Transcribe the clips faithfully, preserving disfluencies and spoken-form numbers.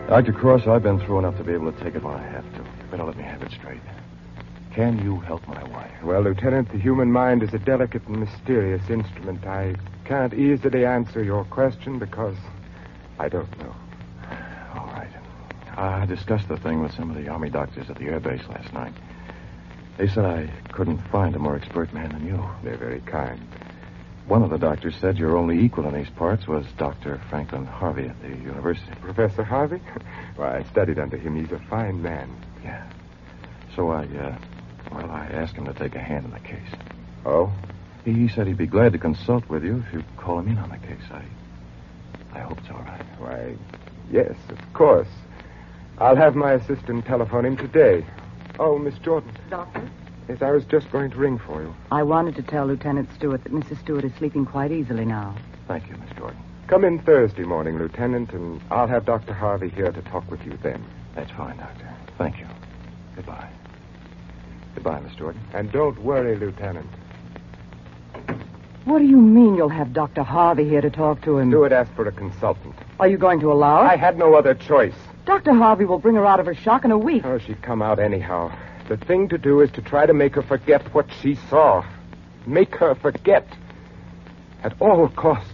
Doctor Cross, I've been through enough to be able to take it when I have to. You better let me have it straight. Can you help my wife? Well, Lieutenant, the human mind is a delicate and mysterious instrument. I can't easily answer your question because I don't know. All right. I discussed the thing with some of the Army doctors at the air base last night. They said I couldn't find a more expert man than you. They're very kind. One of the doctors said your only equal in these parts was Doctor Franklin Harvey at the university. Professor Harvey? Well, I studied under him. He's a fine man. Yeah. So I, uh, well, I asked him to take a hand in the case. Oh? He said he'd be glad to consult with you if you call him in on the case. I, I hope it's all right. Why, yes, of course. I'll have my assistant telephone him today. Oh, Miss Jordan. Doctor? Yes, I was just going to ring for you. I wanted to tell Lieutenant Stewart that Missus Stewart is sleeping quite easily now. Thank you, Miss Jordan. Come in Thursday morning, Lieutenant, and I'll have Doctor Harvey here to talk with you then. That's fine, Doctor. Thank you. Goodbye. Goodbye, Miss Jordan. And don't worry, Lieutenant. What do you mean you'll have Doctor Harvey here to talk to him? Stewart asked for a consultant. Are you going to allow it? I had no other choice. Doctor Harvey will bring her out of her shock in a week. Oh, she'd come out anyhow. The thing to do is to try to make her forget what she saw. Make her forget. At all costs.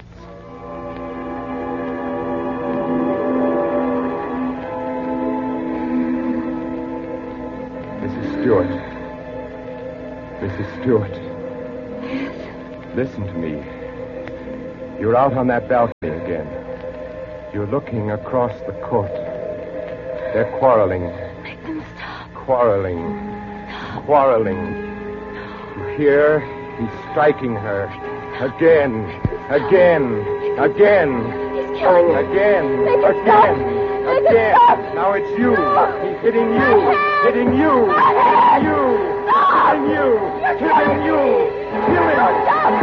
Missus Stewart. Missus Stewart. Yes. Listen to me. You're out on that balcony again. You're looking across the court. They're quarreling. Make them stop. Quarreling. Stop. Quarreling. You hear? He's striking her. Again. Again. Again. He's killing her. Again. Make it Again. stop. Make it Again. stop. Now it's you. No. He's hitting you. Hitting you. Hitting you. Hitting you. Hitting you. Kill him. Stop.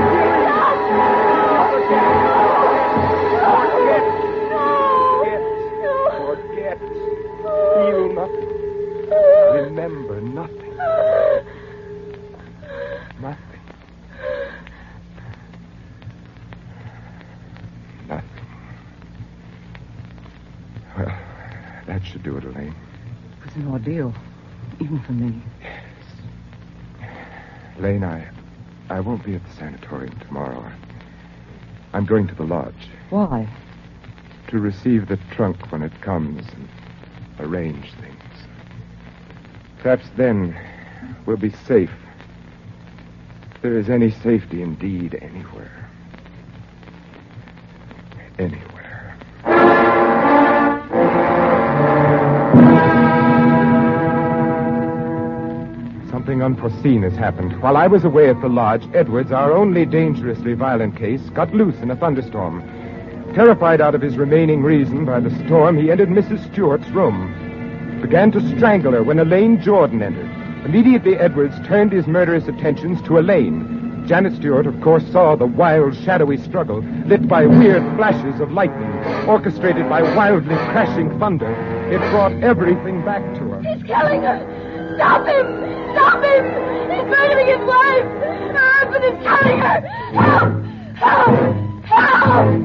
Forget. Forget. Feel nothing. Remember nothing. Nothing. Nothing. Well, that should do it, Elaine. It was an ordeal, even for me. Yes. Elaine, I, I won't be at the sanatorium tomorrow. I, I'm going to the lodge. Why? To receive the trunk when it comes and arrange things. Perhaps then we'll be safe. If there is any safety indeed anywhere. Anywhere. Something unforeseen has happened. While I was away at the lodge, Edwards, our only dangerously violent case, got loose in a thunderstorm. Terrified out of his remaining reason by the storm, he entered Missus Stewart's room. Began to strangle her when Elaine Jordan entered. Immediately, Edwards turned his murderous attentions to Elaine. Janet Stewart, of course, saw the wild, shadowy struggle, lit by weird flashes of lightning, orchestrated by wildly crashing thunder. It brought everything back to her. He's killing her. Stop him. Stop him. He's murdering his wife. Her husband is killing her. Help. Help. Help.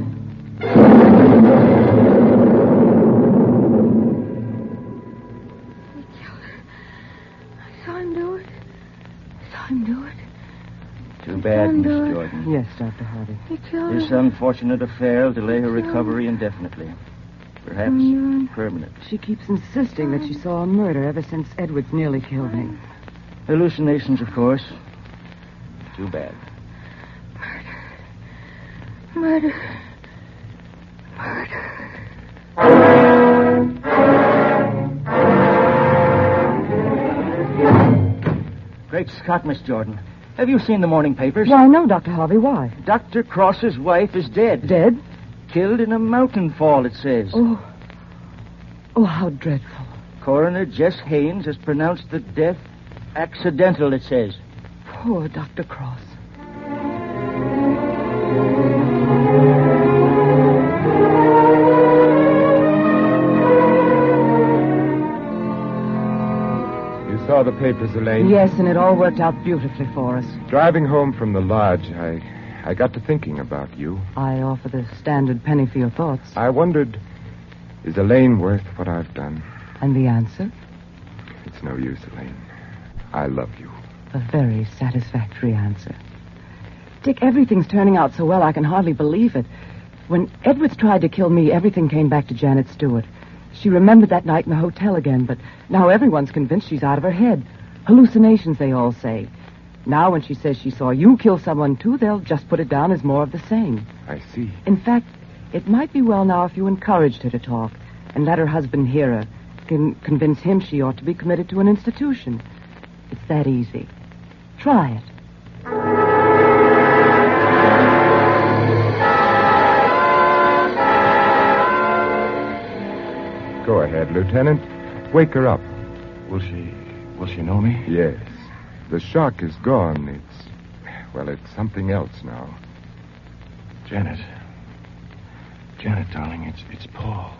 Too bad, Miss Jordan. Yes, Doctor Harvey. This unfortunate affair will delay her recovery indefinitely. Perhaps permanent. She keeps insisting that she saw a murder ever since Edwards nearly killed me. Hallucinations, of course. Too bad. Murder. Murder. Great Scott, Miss Jordan. Have you seen the morning papers? Why, no, Doctor Harvey. Why? Doctor Cross's wife is dead. Dead? Killed in a mountain fall, it says. Oh. Oh, how dreadful. Coroner Jess Haynes has pronounced the death accidental, it says. Poor Doctor Cross. Saw the papers, Elaine. Yes, and it all worked out beautifully for us. Driving home from the lodge, I I got to thinking about you. I offer the standard penny for your thoughts. I wondered Is Elaine worth what I've done? And the answer? It's no use, Elaine. I love you. A very satisfactory answer. Dick, everything's turning out so well I can hardly believe it. When Edwards tried to kill me, everything came back to Janet Stewart. She remembered that night in the hotel again, but now everyone's convinced she's out of her head. Hallucinations, they all say. Now when she says she saw you kill someone too, they'll just put it down as more of the same. I see. In fact, it might be well now if you encouraged her to talk and let her husband hear her, can convince him she ought to be committed to an institution. It's that easy. Try it. Go ahead, Lieutenant. Wake her up. Will she... will she know me? Yes. The shock is gone. It's... well, it's something else now. Janet. Janet, darling, it's it's Paul.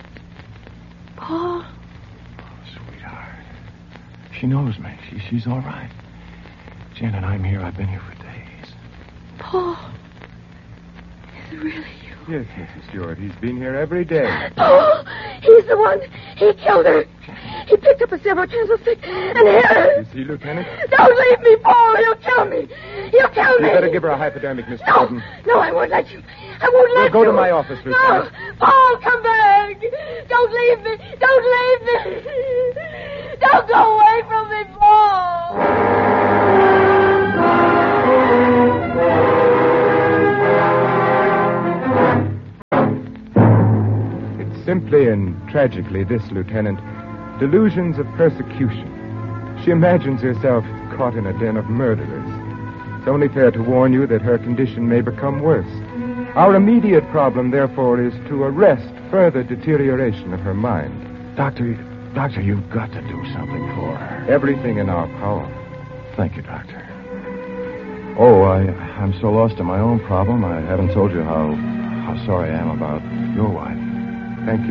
Paul? Oh, sweetheart. She knows me. She, she's all right. Janet, I'm here. I've been here for days. Paul? Is it really you? Yes, Missus Stewart. He's been here every day. Paul! He's the one. He killed her. He picked up a silver candlestick and hit her. You see, Lieutenant? Don't leave me, Paul. He'll kill me. He'll kill me. You better give her a hypodermic, Miss No, Gordon. no, I won't let you. I won't let We'll you. go to my office, Lieutenant. No, Paul, come back. Don't leave me. Don't leave me. Don't go away from me, Paul. It's simply and tragically this, Lieutenant. Delusions of persecution. She imagines herself caught in a den of murderers. It's only fair to warn you that her condition may become worse. Our immediate problem, therefore, is to arrest further deterioration of her mind. Doctor, Doctor, you've got to do something for her. Everything in our power. Thank you, Doctor. Oh, I, I'm so lost in my own problem, I haven't told you how, how sorry I am about your wife. Thank you.